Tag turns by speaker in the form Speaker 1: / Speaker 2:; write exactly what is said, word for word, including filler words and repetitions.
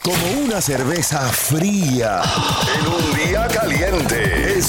Speaker 1: Como una cerveza fría en un día caliente. Es